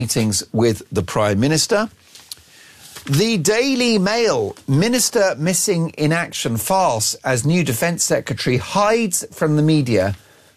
meetings with the Prime Minister. The Daily Mail, Minister missing in action farce as new Defence Secretary hides from the media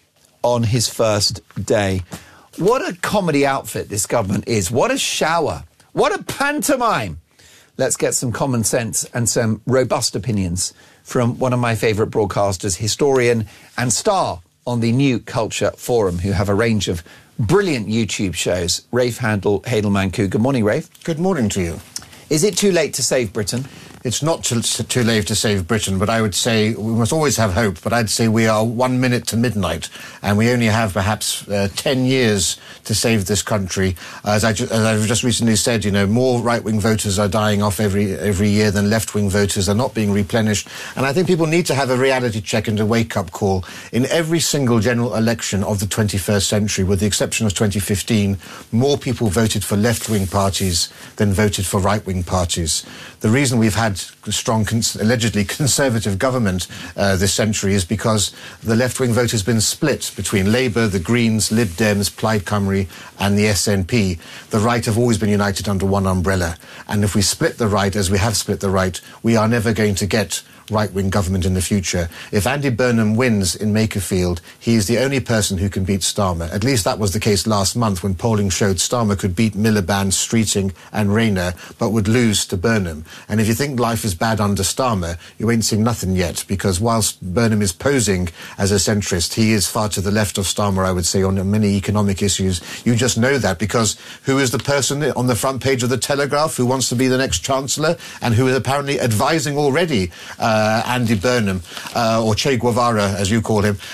on his first day. What a comedy outfit this government is. What a shower. What a pantomime. Let's get some common sense and some robust opinions from one of my favourite broadcasters, historian and star on the New Culture Forum, who have a range of brilliant YouTube shows. Rafe Hadelman-Koo. Good morning, Rafe. Good morning to you. Is it too late to save Britain? It's not too late to save Britain, but I would say we must always have hope. But I'd say we are 1 minute to midnight, and we only have perhaps 10 years to save this country. As I've just recently said, you know, more right-wing voters are dying off every year than left-wing voters are not being replenished. And I think people need to have a reality check and a wake-up call. In every single general election of the 21st century, with the exception of 2015, more people voted for left-wing parties than voted for right-wing parties. The reason we've had a strong, allegedly conservative government this century is because the left-wing vote has been split between Labour, the Greens, Lib Dems, Plaid Cymru and the SNP. The right have always been united under one umbrella. And if we split the right, as we have split the right, we are never going to get right-wing government in the future. If Andy Burnham wins in Makerfield, he is the only person who can beat Starmer. At least that was the case last month when polling showed Starmer could beat Miliband, Streeting and Rayner, but would lose to Burnham. And if you think life is bad under Starmer, you ain't seen nothing yet, because whilst Burnham is posing as a centrist, he is far to the left of Starmer, I would say, on many economic issues. You just know that because who is the person on the front page of the Telegraph who wants to be the next Chancellor and who is apparently advising already Andy Burnham, or Che Guevara, as you call him,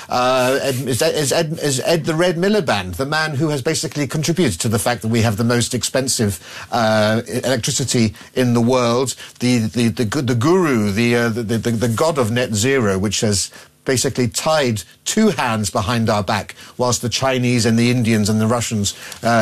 is Ed the Red Miliband, the man who has basically contributed to the fact that we have the most expensive electricity in the world, the guru, the god of net zero, which has basically tied two hands behind our back, whilst the Chinese and the Indians and the Russians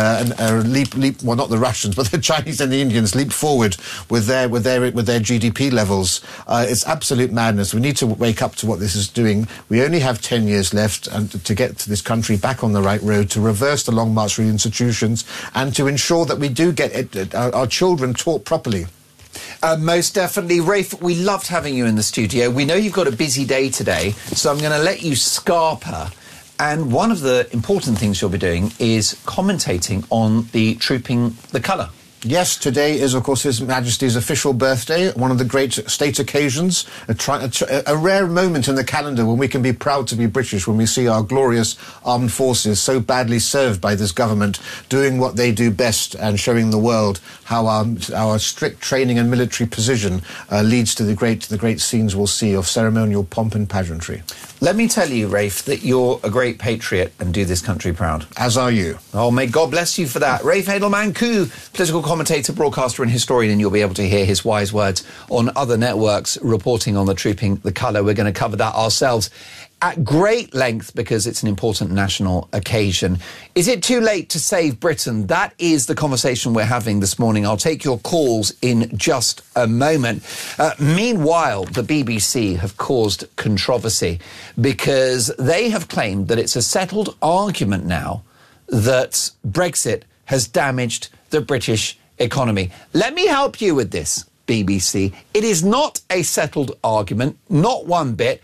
well, not the Russians, but the Chinese and the Indians leap forward with their GDP levels. It's absolute madness. We need to wake up to what this is doing. We only have 10 years left to get this country back on the right road, to reverse the long march through the institutions, and to ensure that we do get our children taught properly. Most definitely. Rafe, we loved having you in the studio. We know you've got a busy day today, so I'm going to let you scarper. And one of the important things you'll be doing is commentating on the Trooping the Colour. Yes, today is, of course, His Majesty's official birthday, one of the great state occasions, a rare moment in the calendar when we can be proud to be British, when we see our glorious armed forces so badly served by this government doing what they do best and showing the world how our strict training and military precision leads to the great scenes we'll see of ceremonial pomp and pageantry. Let me tell you, Rafe, that you're a great patriot and do this country proud. As are you. Oh, may God bless you for that. Rafe Hadelman-Koo, political commentator, broadcaster and historian, and you'll be able to hear his wise words on other networks reporting on the Trooping the Colour. We're going to cover that ourselves at great length because it's an important national occasion. Is it too late to save Britain? That is the conversation we're having this morning. I'll take your calls in just a moment. Meanwhile, the BBC have caused controversy because they have claimed that it's a settled argument now that Brexit has damaged the British economy. Let me help you with this, BBC. It is not a settled argument, not one bit.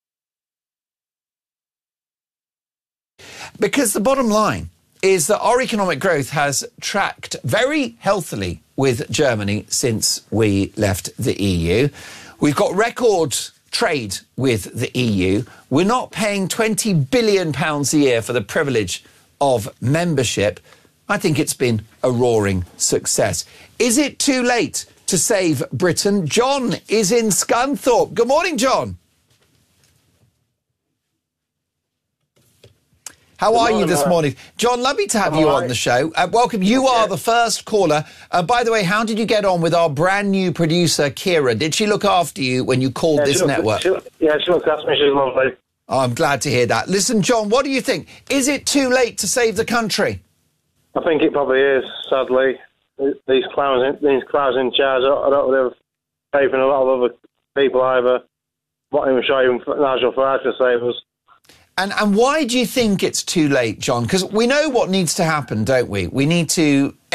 Because the bottom line is that our economic growth has tracked very healthily with Germany since we left the EU. We've got record trade with the EU. We're not paying £20 billion a year for the privilege of membership. I think it's been a roaring success. Is it too late to save Britain? John is in Scunthorpe. Good morning, John. How are you this morning? John, lovely to have you on the show. Welcome. You are the first caller. By the way, how did you get on with our brand new producer, Kira? Did she look after you when you called this network? She looked after me. She's lovely. Oh, I'm glad to hear that. Listen, John, what do you think? Is it too late to save the country? I think it probably is, sadly. These clowns in charge, I don't really have faith in a lot of other people either. Not even sure even Nigel Farage to save us. And why do you think it's too late, John? Because we know what needs to happen, don't we? We need to